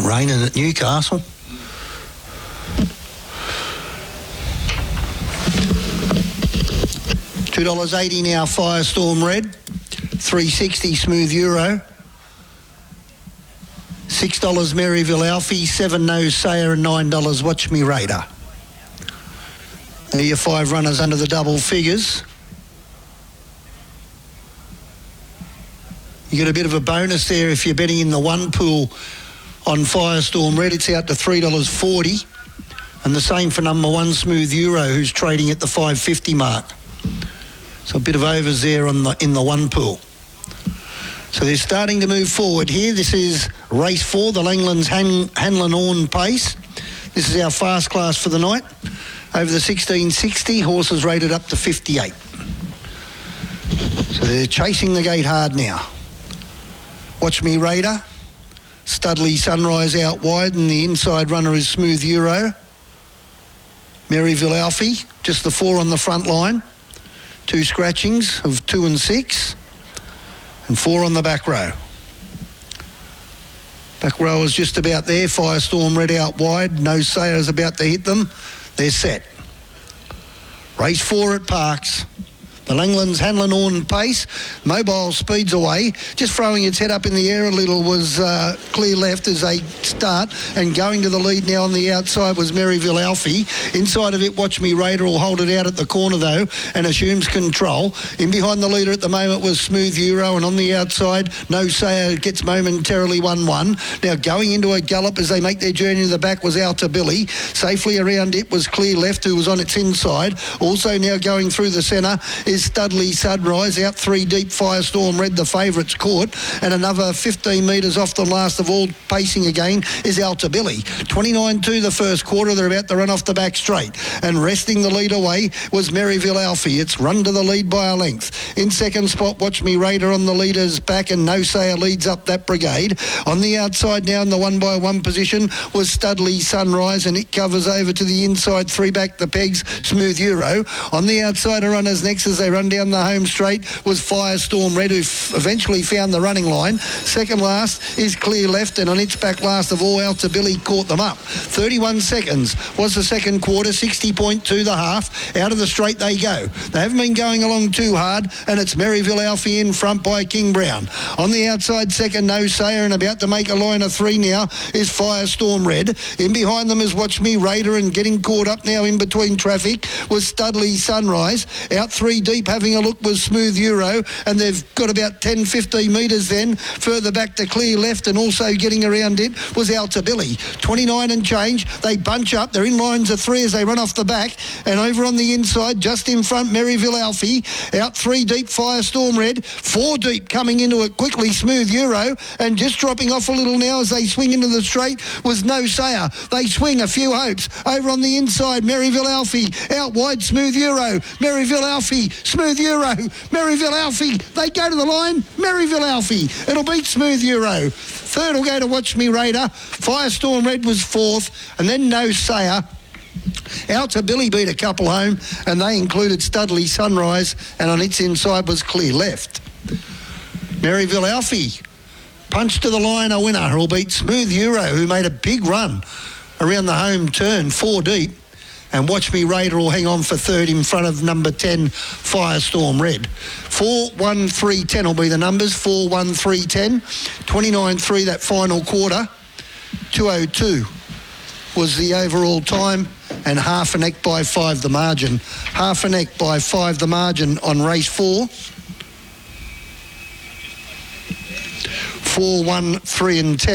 Ain't raining at Newcastle. $2.80 now, Firestorm Red. $3.60 Smooth Euro. $6 Maryville Alfie, $7 No Sayer and $9 Watch Me Raider. There are your 5 runners under the double figures. You get a bit of a bonus there if you're betting in the one pool on Firestorm Red. It's out to $3.40. And the same for number 1 Smooth Euro, who's trading at the $5.50 mark. So a bit of overs there in the one pool. So they're starting to move forward here. This is race 4, the Langlands Hanlon Orn Pace. This is our fast class for the night. Over the 1660, horses rated up to 58. So they're chasing the gate hard now. Watch Me Raider. Studley Sunrise out wide, and the inside runner is Smooth Euro. Maryville Alfie, just the 4 on the front line. 2 scratchings of 2 and 6. And 4 on the back row. Back row is just about there. Firestorm Red out wide. No Sayers about to hit them. They're set. Race 4 at Parks. The Langlands Hanlon Orn Pace. Mobile speeds away. Just throwing its head up in the air a little was clear left as they start. And going to the lead now on the outside was Maryville Alfie. Inside of it, Watch Me Raider will hold it out at the corner though and assumes control. In behind the leader at the moment was Smooth Euro, and on the outside, No Sayer gets momentarily 1-1. Now going into a gallop as they make their journey to the back was Alta Billy. Safely around it was Clear Left, who was on its inside. Also now going through the centre is Studley Sunrise. Out 3 deep, Firestorm Red, the favourites caught, and another 15 metres off the last of all, pacing again, is Alta Billy. 29-2 the first quarter. They're about to run off the back straight, and resting the lead away was Maryville Alfie. It's run to the lead by a length. In second spot, Watch Me Raider on the leader's back, and No Sayer leads up that brigade. On the outside now in the 1-by-1 position was Studley Sunrise, and it covers over to the inside, 3 back the pegs, Smooth Euro. On the outside, runners next as they run down the home straight was Firestorm Red, who eventually found the running line. Second last is Clear Left, and on its back last of all, Alta Billy caught them up. 31 seconds was the second quarter, 60.2 the half. Out of the straight they go. They haven't been going along too hard, and it's Maryville Alfie in front by King Brown. On the outside, second No Sayer, and about to make a line of 3 now is Firestorm Red. In behind them is Watch Me Raider, and getting caught up now in between traffic was Studley Sunrise. Out 3 deep, having a look was Smooth Euro, and they've got about 10-15 metres then further back to Clear Left, and also getting around it was Alta Billy. 29 and change. They bunch up. They're in lines of 3 as they run off the back, and over on the inside, just in front, Maryville Alfie. Out 3 deep, Firestorm Red. 4 deep, coming into it quickly, Smooth Euro, and just dropping off a little now as they swing into the straight was No Sayer. They swing a few hopes. Over on the inside, Maryville Alfie. Out wide, Smooth Euro. Maryville Alfie. Smooth Euro. Maryville Alfie. They go to the line. Maryville Alfie. It'll beat Smooth Euro. Third will go to Watch Me Raider. Firestorm Red was 4th, and then No Sayer. Alta Billy beat a couple home, and they included Studley Sunrise, and on its inside was Clear Left. Maryville Alfie punched to the line, a winner who'll beat Smooth Euro, who made a big run around the home turn, 4 deep. And Watch Me Raider will hang on for third in front of number 10, Firestorm Red. 4, 1, 3, 10 will be the numbers. 4, 1, 3, 10. 29-3 that final quarter. 2:02 was the overall time, and half a neck by 5 the margin. Half a neck by 5 the margin on race 4. 4, 1, 3 and 10.